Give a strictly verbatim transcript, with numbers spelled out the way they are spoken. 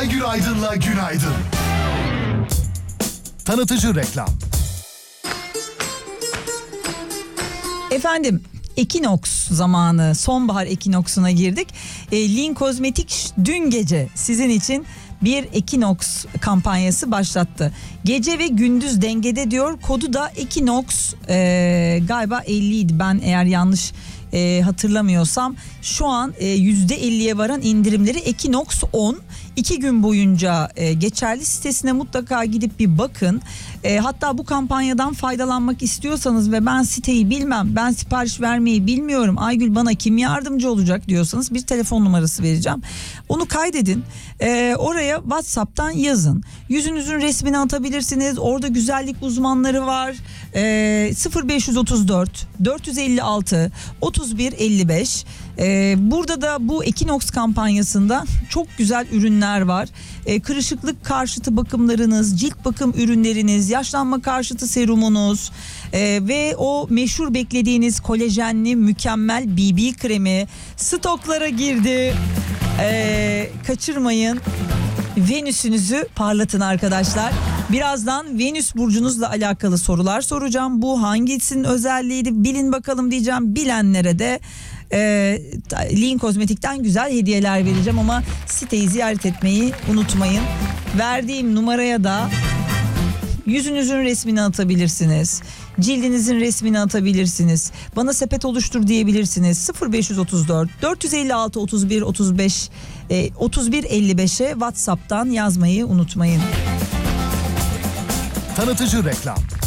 Aygül Aydın'la Günaydın. Tanıtıcı reklam. Efendim, ekinoks zamanı, sonbahar ekinoksuna girdik. E, Lean Kozmetik dün gece sizin için bir ekinoks kampanyası başlattı. Gece ve gündüz dengede diyor. Kodu da ekinoks e, galiba elli idi, ben eğer yanlış e, hatırlamıyorsam. Şu an e, yüzde elliye varan indirimleri ekinoks on. iki gün boyunca e, geçerli. Sitesine mutlaka gidip bir bakın. E, hatta bu kampanyadan faydalanmak istiyorsanız ve ben siteyi bilmem, ben sipariş vermeyi bilmiyorum, Aygül bana kim yardımcı olacak diyorsanız bir telefon numarası vereceğim. Onu kaydedin. E, oraya WhatsApp'tan yazın. Yüzünüzün resmini atabilirsiniz. Orada güzellik uzmanları var. E, sıfır beş otuz dört dört yüz elli altı otuz bir elli beş. Ee, burada da bu ekinoks kampanyasında çok güzel ürünler var. Ee, kırışıklık karşıtı bakımlarınız, cilt bakım ürünleriniz, yaşlanma karşıtı serumunuz ee, ve o meşhur beklediğiniz kolajenli mükemmel B B kremi stoklara girdi. Ee, kaçırmayın. Venüsünüzü parlatın arkadaşlar. Birazdan Venüs burcunuzla alakalı sorular soracağım. Bu hangisinin özelliğiydi bilin bakalım diyeceğim. Bilenlere de e, Lean Kozmetik'ten güzel hediyeler vereceğim ama siteyi ziyaret etmeyi unutmayın. Verdiğim numaraya da yüzünüzün resmini atabilirsiniz. Cildinizin resmini atabilirsiniz. Bana sepet oluştur diyebilirsiniz. sıfır beş otuz dört dört yüz elli altı otuz bir otuz beş otuz bir elli beşe WhatsApp'tan yazmayı unutmayın. Tanıtıcı reklam.